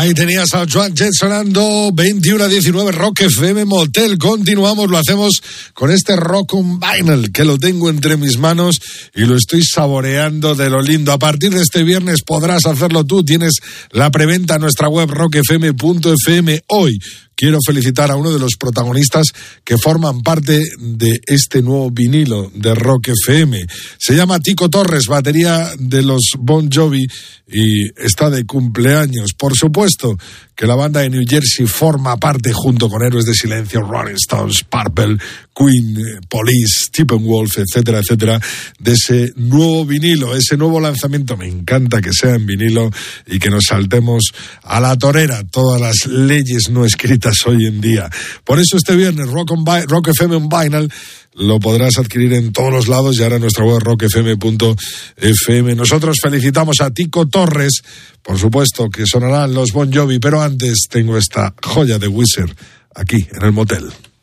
Ahí tenías a Joan Jett sonando 21-19 Rock FM Motel. Continuamos, lo hacemos con este Rock on Vinyl que lo tengo entre mis manos y lo estoy saboreando de lo lindo. A partir de este viernes podrás hacerlo tú. Tienes la preventa en nuestra web rockfm.fm. Hoy quiero felicitar a uno de los protagonistas que forman parte de este nuevo vinilo de Rock FM. Se llama Tico Torres, batería de los Bon Jovi, y está de cumpleaños. Por supuesto que la banda de New Jersey forma parte, junto con Héroes de Silencio, Rolling Stones, Purple, Queen, Police, Steppenwolf, etcétera, etcétera, de ese nuevo vinilo, ese nuevo lanzamiento. Me encanta que sea en vinilo y que nos saltemos a la torera todas las leyes no escritas hoy en día. Por eso este viernes Rock FM on Vinyl lo podrás adquirir en todos los lados y ahora en nuestra web rockfm.fm. Nosotros felicitamos a Tico Torres, por supuesto que sonarán los Bon Jovi, pero antes tengo esta joya de Weezer aquí en el motel.